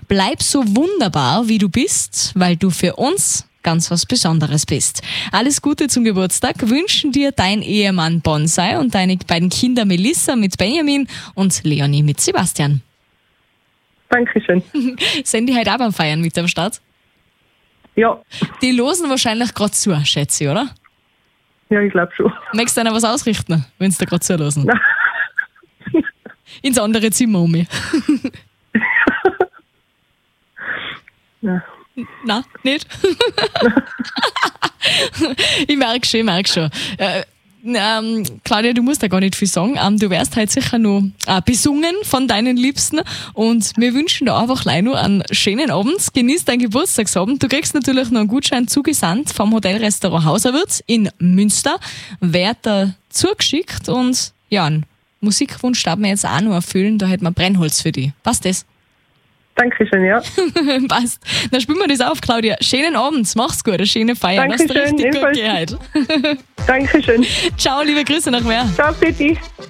bleib so wunderbar, wie du bist, weil du für uns ganz was Besonderes bist. Alles Gute zum Geburtstag wünschen dir dein Ehemann Bonsai und deine beiden Kinder Melissa mit Benjamin und Leonie mit Sebastian. Dankeschön. Sind die heute auch beim Feiern mit am Start? Ja. Die losen wahrscheinlich gerade zu, schätze ich, oder? Ja, ich glaube schon. Möchtest du einer was ausrichten, wenn sie da gerade zuhören? Nein. Ins andere Zimmer um mich. Ja. Nein, nicht? Ich merke schon. Claudia, du musst ja gar nicht viel sagen. Du wirst heute sicher noch besungen von deinen Liebsten und wir wünschen dir einfach gleich noch einen schönen Abend. Genieß deinen Geburtstagsabend. Du kriegst natürlich noch einen Gutschein zugesandt vom Hotelrestaurant Hauserwirt in Münster. Wird da zugeschickt und ja, einen Musikwunsch darf man jetzt auch noch erfüllen. Da hätten wir Brennholz für dich. Passt das? Dankeschön, ja. Passt. Dann spielen wir das auf, Claudia. Schönen Abend, mach's gut, eine schöne Feier. Dankeschön, Hast du richtig gut ebenfalls. gehört. Dankeschön. Ciao, liebe Grüße nach mehr. Ciao, Pitti.